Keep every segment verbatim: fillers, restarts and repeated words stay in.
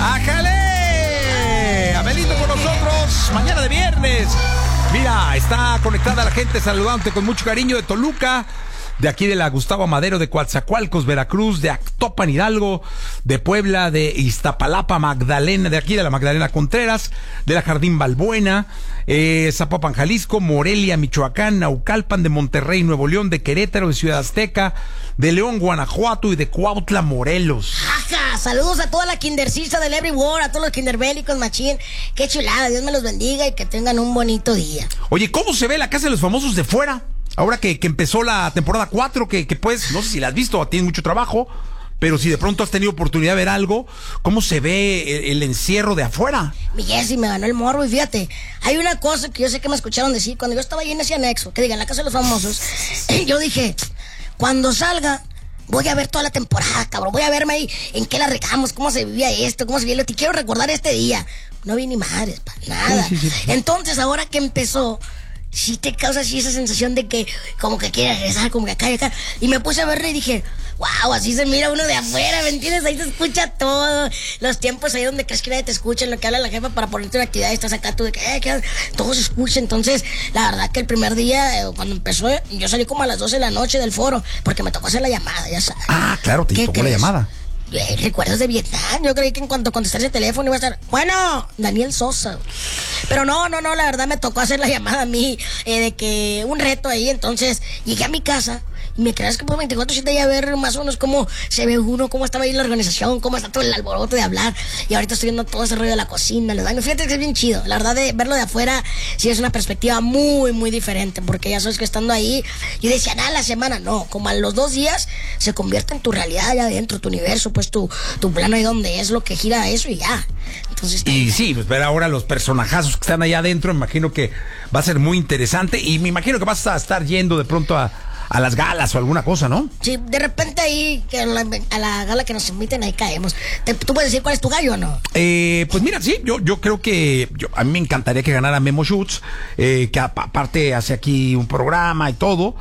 ¡Ájale! Abelito con nosotros, mañana de viernes. Mira, está conectada la gente saludándote con mucho cariño de Toluca, de aquí de la Gustavo Amadero, de Coatzacoalcos, Veracruz, de Actopan, Hidalgo, de Puebla, de Iztapalapa, Magdalena, de aquí de la Magdalena Contreras, de la Jardín Balbuena, eh, Zapopan, Jalisco, Morelia, Michoacán, Naucalpan, de Monterrey, Nuevo León, de Querétaro, de Ciudad Azteca, de León, Guanajuato y de Cuautla, Morelos. ¡Ajá! Saludos a toda la kindercista del Everywhere, a todos los kinderbélicos, machín. Qué chulada, Dios me los bendiga y que tengan un bonito día. Oye, ¿cómo se ve la Casa de los Famosos de fuera? Ahora que, que empezó la temporada cuatro, que, que pues, no sé si la has visto, tienes mucho trabajo, pero si de pronto has tenido oportunidad de ver algo, ¿cómo se ve el, el encierro de afuera? Mi Jessy, me ganó el morbo y fíjate, hay una cosa que yo sé que me escucharon decir cuando yo estaba ahí en ese anexo, que digan la Casa de los Famosos, yo dije, cuando salga, voy a ver toda la temporada, cabrón, voy a verme ahí en qué la regamos, cómo se vivía esto, cómo se vivía lo que quiero recordar este día. No vi ni madres, para nada. Sí, sí, sí. Entonces, ahora que empezó, sí te causa así esa sensación de que como que quiere regresar, como que acá y acá. Y me puse a verlo y dije, wow, así se mira uno de afuera, ¿me entiendes? Ahí se escucha todo. Los tiempos ahí donde crees que nadie te escucha, en lo que habla la jefa para ponerte una actividad y estás acá tú de que, eh, que todo se escucha. Entonces, la verdad que el primer día, eh, cuando empezó, yo salí como a las doce de la noche del foro, porque me tocó hacer la llamada, ya sabes. Ah, claro, te tocó la llamada. Eh, recuerdos de Vietnam, yo creí que en cuanto contestar ese teléfono iba a estar, bueno, Daniel Sosa. Pero no, no, no, la verdad me tocó hacer la llamada a mí, eh, de que un reto ahí. Entonces llegué a mi casa y me creas que por veinticuatro siete ya ver más o menos cómo se ve uno, cómo estaba ahí la organización, cómo está todo el alboroto de hablar. Y ahorita estoy viendo todo ese rollo de la cocina, les dan. Fíjate que es bien chido, la verdad, de verlo de afuera sí es una perspectiva muy, muy diferente, porque ya sabes que estando ahí, yo decía, nada, la semana, no, como a los dos días se convierte en tu realidad allá adentro, tu universo, pues tu, tu plano ahí donde es lo que gira eso y ya. Entonces, y sí, pues ver ahora los personajazos que están allá adentro, me imagino que va a ser muy interesante y me imagino que vas a estar yendo de pronto a, a las galas o alguna cosa, ¿no? Sí, de repente ahí, que a la, a la gala que nos inviten, ahí caemos. ¿Te, ¿Tú puedes decir cuál es tu gallo o no? Eh, pues mira, sí, yo, yo creo que yo, a mí me encantaría que ganara Memo Schutz, eh, que aparte hace aquí un programa y todo.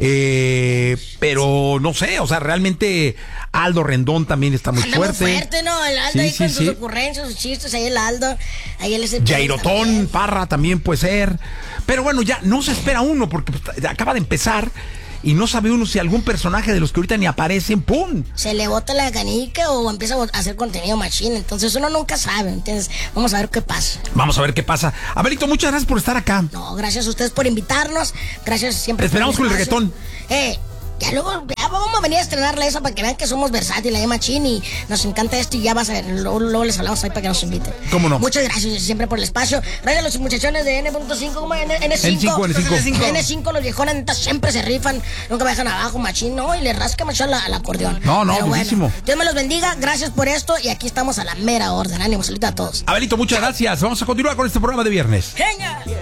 Eh, pero no sé, o sea, realmente Aldo Rendón también está muy Anda fuerte. Muy fuerte, ¿no? El Aldo sí, ahí sí, con sí. sus ocurrencias, sus chistes, ahí el Aldo. Ahí él es el Jairotón Parra también puede ser. Pero bueno, ya no se espera uno porque pues, acaba de empezar y no sabe uno si algún personaje de los que ahorita ni aparecen, ¡pum! Se le bota la canica o empieza a hacer contenido machine. Entonces uno nunca sabe, ¿entiendes? Vamos a ver qué pasa. Vamos a ver qué pasa. Abelito, muchas gracias por estar acá. No, gracias a ustedes por invitarnos. Gracias siempre. Te esperamos con el reggaetón. Eh, ya luego, ya vamos a venir a estrenarle esa para que vean que somos versátiles, ahí machín, y nos encanta esto y ya vas a ver, luego, luego les hablamos ahí para que nos inviten. ¿Cómo no? Muchas gracias siempre por el espacio. Gracias a los muchachones de N cinco, como N cinco. N cinco. N cinco, los viejones neta, siempre se rifan, nunca me dejan abajo, machín, ¿no? Y le rasca machín al acordeón. No, no, pero buenísimo. Bueno, Dios me los bendiga, gracias por esto y aquí estamos a la mera orden. Ánimo, salud a todos. Abelito, muchas gracias. Vamos a continuar con este programa de viernes. ¡Genia!